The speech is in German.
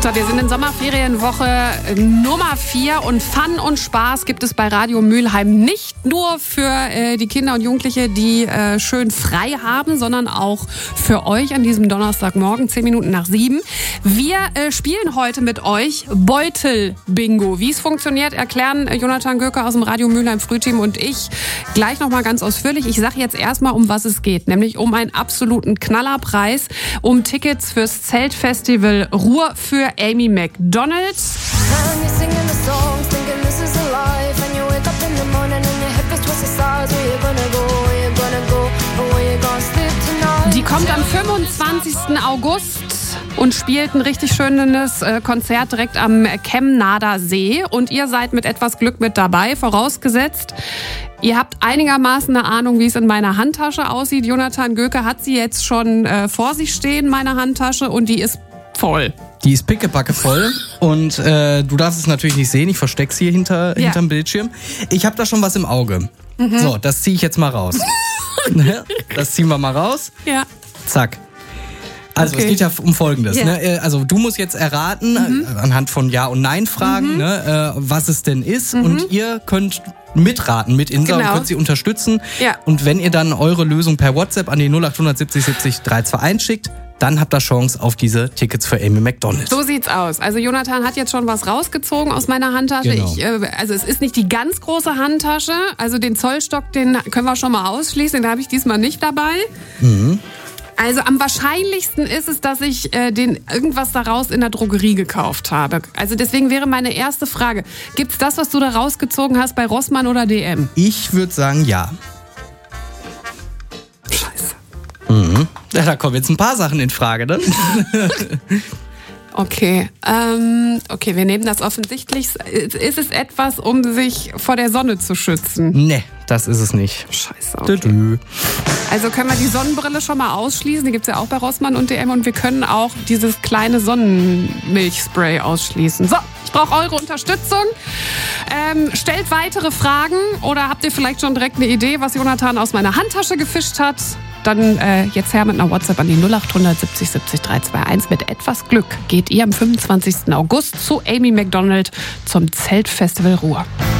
So, wir sind in Sommerferienwoche Nummer 4 und Fun und Spaß gibt es bei Radio Mülheim nicht nur für die Kinder und Jugendliche, die schön frei haben, sondern auch für euch an diesem Donnerstagmorgen, 10 Minuten nach 7. Wir spielen heute mit euch Beutel-Bingo. Wie es funktioniert, erklären Jonathan Göke aus dem Radio Mülheim Frühteam und ich gleich nochmal ganz ausführlich. Ich sage jetzt erstmal, um was es geht, nämlich um einen absoluten Knallerpreis, um Tickets fürs Zeltfestival Ruhr für Amy Macdonald. Die kommt am 25. August und spielt ein richtig schönes Konzert direkt am Kemnader See. Und ihr seid mit etwas Glück mit dabei, vorausgesetzt, ihr habt einigermaßen eine Ahnung, wie es in meiner Handtasche aussieht. Jonathan Göke hat sie jetzt schon vor sich stehen, meine Handtasche, und die ist voll. Die ist pickepacke voll und du darfst es natürlich nicht sehen. Ich versteck's hier hinterm Bildschirm. Ich habe da schon was im Auge. So, das ziehe ich jetzt mal raus. Das ziehen wir mal raus. Ja. Zack. Also es geht ja um Folgendes. Ja. Ne? Also du musst jetzt erraten, anhand von Ja- und Nein-Fragen, ne, was es denn ist. Und ihr könnt mitraten mit Insa und könnt sie unterstützen. Ja. Und wenn ihr dann eure Lösung per WhatsApp an die 0800 70 70 321 schickt, dann habt ihr Chance auf diese Tickets für Amy Macdonald. So sieht's aus. Also Jonathan hat jetzt schon was rausgezogen aus meiner Handtasche. Genau. Also es ist nicht die ganz große Handtasche. Also den Zollstock, den können wir schon mal ausschließen. Den habe ich diesmal nicht dabei. Also am wahrscheinlichsten ist es, dass ich irgendwas daraus in der Drogerie gekauft habe. Also deswegen wäre meine erste Frage, gibt's das, was du da rausgezogen hast, bei Rossmann oder DM? Ich würde sagen, ja. Ja, da kommen jetzt ein paar Sachen in Frage, ne? Okay, wir nehmen das offensichtlich. Ist es etwas, um sich vor der Sonne zu schützen? Nee, das ist es nicht. Scheiße, okay. Also können wir die Sonnenbrille schon mal ausschließen. Die gibt's ja auch bei Rossmann und DM. Und wir können auch dieses kleine Sonnenmilchspray ausschließen. So, ich brauche eure Unterstützung. Stellt weitere Fragen oder habt ihr vielleicht schon direkt eine Idee, was Jonathan aus meiner Handtasche gefischt hat? Dann jetzt her mit einer WhatsApp an die 0800 70 70 321. Mit etwas Glück geht ihr am 25. August zu Amy Macdonald zum Zeltfestival Ruhr.